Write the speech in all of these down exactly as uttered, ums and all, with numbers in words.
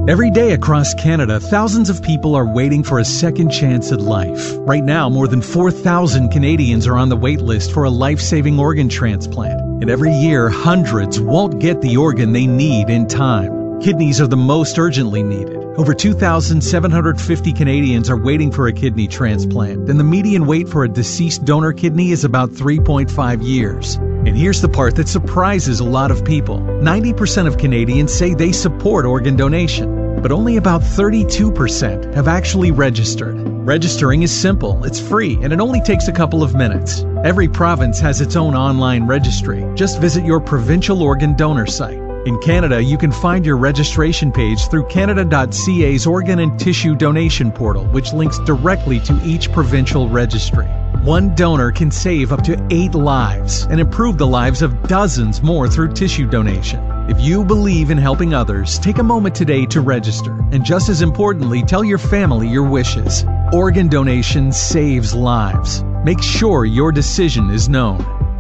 Every day across Canada, thousands of people are waiting for a second chance at life. Right now, more than four thousand Canadians are on the wait list for a life-saving organ transplant. And every year, hundreds won't get the organ they need in time. Kidneys are the most urgently needed. Over two thousand seven hundred fifty Canadians are waiting for a kidney transplant, and the median wait for a deceased donor kidney is about three point five years. And here's the part that surprises a lot of people. ninety percent of Canadians say they support organ donation, but only about thirty-two percent have actually registered. Registering is simple, it's free, and it only takes a couple of minutes. Every province has its own online registry. Just visit your provincial organ donor site. In Canada, you can find your registration page through Canada dot C A's Organ and Tissue Donation Portal, which links directly to each provincial registry. One donor can save up to eight lives and improve the lives of dozens more through tissue donation. If you believe in helping others, take a moment today to register. And just as importantly, tell your family your wishes. Organ donation saves lives. Make sure your decision is known.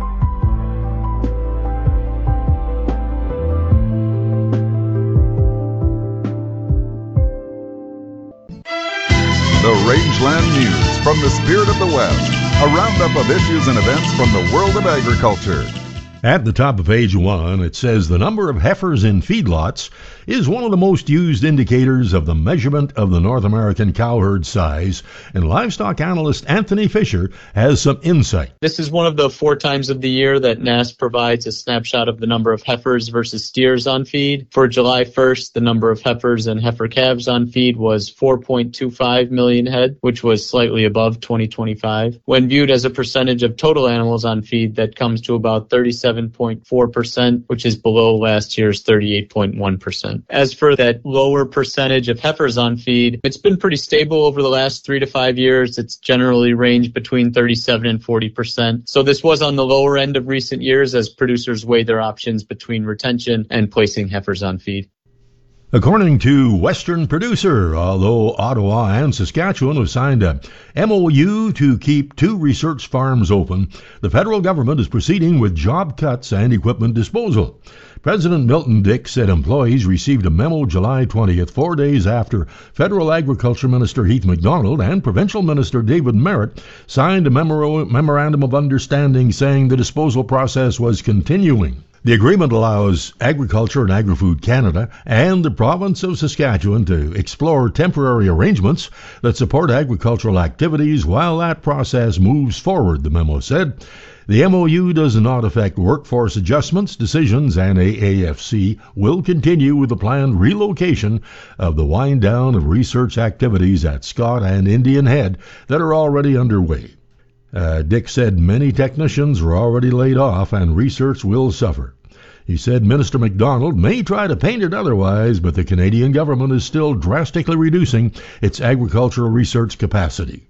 The Rangeland News from the Spirit of the West. A roundup of issues and events from the world of agriculture. At the top of page one, it says the number of heifers in feedlots is one of the most used indicators of the measurement of the North American cow herd size, and livestock analyst Anthony Fisher has some insight. This is one of the four times of the year that N A S provides a snapshot of the number of heifers versus steers on feed. For July first, the number of heifers and heifer calves on feed was four point two five million head, which was slightly above twenty twenty-five. When viewed as a percentage of total animals on feed, that comes to about thirty-seven point four percent, which is below last year's thirty-eight point one percent. As for that lower percentage of heifers on feed, it's been pretty stable over the last three to five years. It's generally ranged between thirty-seven and forty percent. So this was on the lower end of recent years as producers weigh their options between retention and placing heifers on feed. According to Western Producer, although Ottawa and Saskatchewan have signed a M O U to keep two research farms open, the federal government is proceeding with job cuts and equipment disposal. President Milton Dick said employees received a memo July twentieth, four days after Federal Agriculture Minister Heath MacDonald and Provincial Minister David Merritt signed a memorandum of understanding saying the disposal process was continuing. The agreement allows Agriculture and Agri-Food Canada and the province of Saskatchewan to explore temporary arrangements that support agricultural activities while that process moves forward, the memo said. The M O U does not affect workforce adjustments, decisions, and A A F C will continue with the planned relocation of the wind down of research activities at Scott and Indian Head that are already underway. Uh, Dick said many technicians were already laid off and research will suffer. He said Minister MacDonald may try to paint it otherwise, but the Canadian government is still drastically reducing its agricultural research capacity.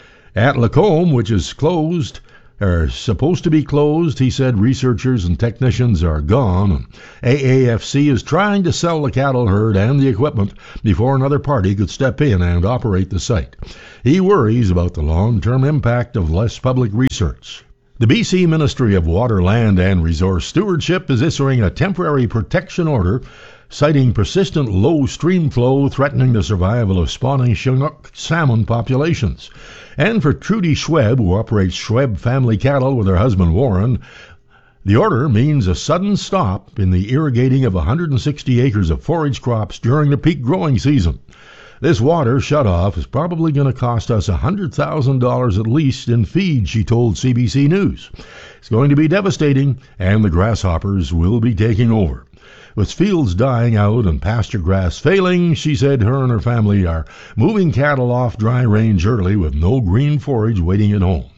At Lacombe, which is closed, or supposed to be closed, he said researchers and technicians are gone. A A F C is trying to sell the cattle herd and the equipment before another party could step in and operate the site. He worries about the long-term impact of less public research. The B C Ministry of Water, Land and Resource Stewardship is issuing a temporary protection order citing persistent low stream flow threatening the survival of spawning Chinook salmon populations. And for Trudy Schweb, who operates Schweb Family Cattle with her husband Warren, the order means a sudden stop in the irrigating of one hundred sixty acres of forage crops during the peak growing season. This water shutoff is probably going to cost us one hundred thousand dollars at least in feed, she told C B C News. It's going to be devastating, and the grasshoppers will be taking over. With fields dying out and pasture grass failing, she said her and her family are moving cattle off dry range early with no green forage waiting at home.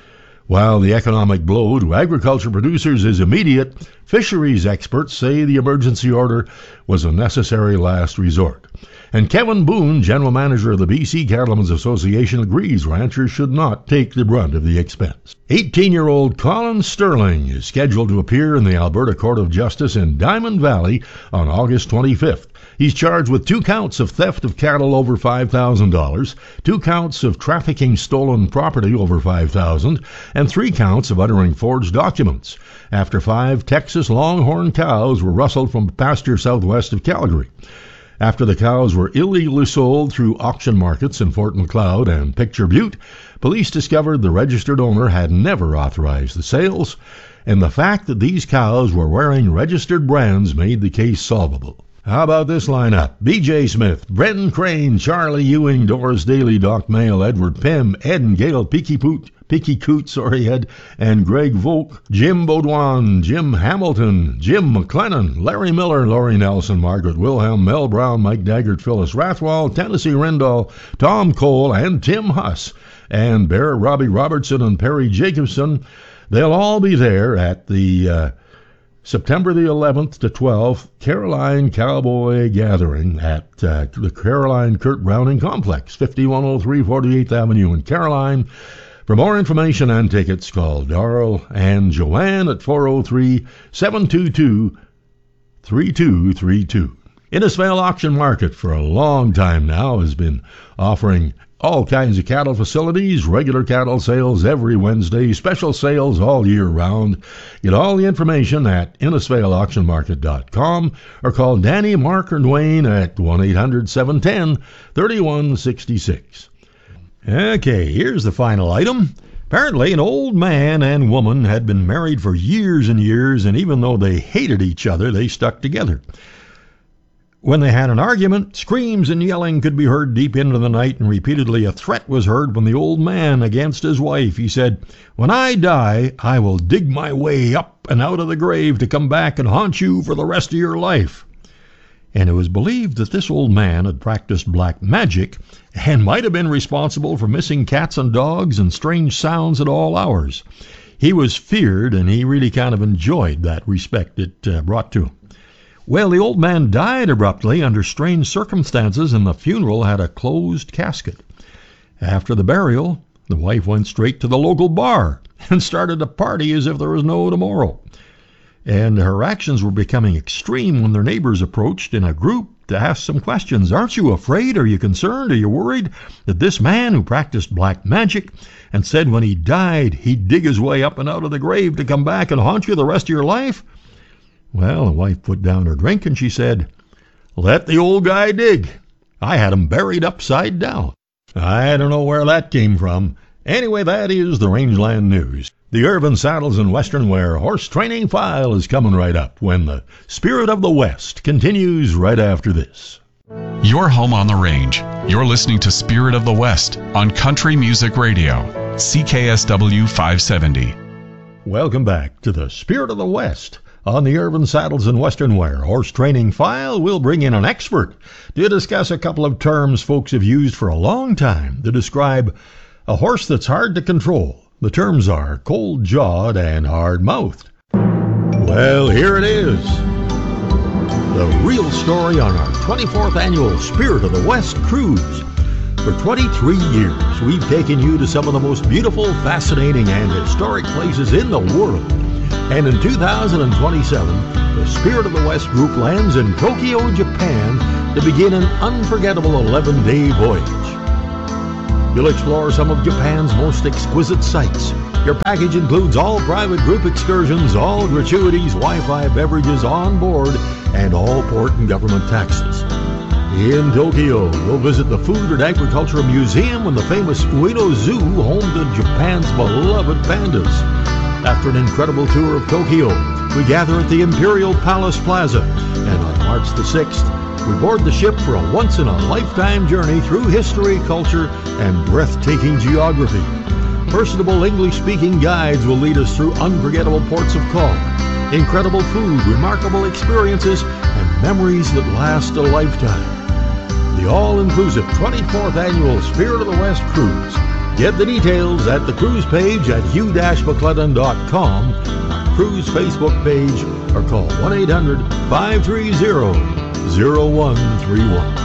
While the economic blow to agriculture producers is immediate, fisheries experts say the emergency order was a necessary last resort. And Kevin Boone, general manager of the B C Cattlemen's Association, agrees ranchers should not take the brunt of the expense. eighteen-year-old Colin Sterling is scheduled to appear in the Alberta Court of Justice in Diamond Valley on August twenty-fifth. He's charged with two counts of theft of cattle over five thousand dollars, two counts of trafficking stolen property over five thousand dollars, and three counts of uttering forged documents after five Texas Longhorn cows were rustled from pasture southwest of Calgary. After the cows were illegally sold through auction markets in Fort Macleod and Picture Butte, police discovered the registered owner had never authorized the sales, and the fact that these cows were wearing registered brands made the case solvable. How about this lineup? B J Smith, Brendan Crane, Charlie Ewing, Doris Daly, Doc Mayle, Edward Pym, Ed and Gail Picky Poot, Picky Coot, sorry, Ed, and Greg Volk, Jim Baudouin, Jim Hamilton, Jim McLennan, Larry Miller, Laurie Nelson, Margaret Wilhelm, Mel Brown, Mike Daggert, Phyllis Rathwall, Tennessee Rendall, Tom Cole, and Tim Huss, and Bear, Robbie Robertson, and Perry Jacobson. They'll all be there at the uh, September the eleventh to twelfth Caroline Cowboy Gathering at uh, the Caroline Kurt Browning Complex, fifty-one oh three forty-eighth Avenue in Caroline. For more information and tickets, call Darrell and Joanne at four oh three, seven two two, three two three two. Innisfail Auction Market for a long time now has been offering all kinds of cattle facilities, regular cattle sales every Wednesday, special sales all year round. Get all the information at innisfail auction market dot com or call Danny, Mark, or Dwayne at one eight hundred, seven one zero, three one six six. Okay, here's the final item. Apparently, an old man and woman had been married for years and years, and even though they hated each other, they stuck together. When they had an argument, screams and yelling could be heard deep into the night, and repeatedly a threat was heard from the old man against his wife. He said, "When I die, I will dig my way up and out of the grave to come back and haunt you for the rest of your life." And it was believed that this old man had practiced black magic and might have been responsible for missing cats and dogs and strange sounds at all hours. He was feared, and he really kind of enjoyed that respect it uh, brought to him. Well, the old man died abruptly under strange circumstances, and the funeral had a closed casket. After the burial, the wife went straight to the local bar and started a party as if there was no tomorrow. And her actions were becoming extreme when their neighbors approached in a group to ask some questions. "Aren't you afraid? Are you concerned? Are you worried that this man who practiced black magic and said when he died he'd dig his way up and out of the grave to come back and haunt you the rest of your life?" Well, the wife put down her drink and she said, "Let the old guy dig. I had him buried upside down." I don't know where that came from. Anyway, that is the Rangeland News. The Irvin Saddles and Western Wear Horse Training File is coming right up when the Spirit of the West continues right after this. You're home on the range. You're listening to Spirit of the West on Country Music Radio, C K S W five seventy. Welcome back to the Spirit of the West. On the Irvin Saddles and Western Wear Horse Training File, we'll bring in an expert to discuss a couple of terms folks have used for a long time to describe a horse that's hard to control. The terms are cold-jawed and hard-mouthed. Well, here it is. The real story on our twenty-fourth annual Spirit of the West Cruise. For twenty-three years, we've taken you to some of the most beautiful, fascinating, and historic places in the world. And in two thousand twenty-seven, the Spirit of the West group lands in Tokyo, Japan to begin an unforgettable eleven-day voyage. You'll explore some of Japan's most exquisite sights. Your package includes all private group excursions, all gratuities, Wi-Fi, beverages on board, and all port and government taxes. In Tokyo, you'll visit the Food and Agriculture Museum and the famous Ueno Zoo, home to Japan's beloved pandas. After an incredible tour of Tokyo, we gather at the Imperial Palace Plaza, and on March the sixth, we board the ship for a once-in-a-lifetime journey through history, culture, and breathtaking geography. Personable English-speaking guides will lead us through unforgettable ports of call, incredible food, remarkable experiences, and memories that last a lifetime. The all-inclusive twenty-fourth Annual Spirit of the West Cruise. Get the details at the cruise page at hugh dash mclellan dot com, our cruise Facebook page, or call one eight hundred, five three zero, zero one three one.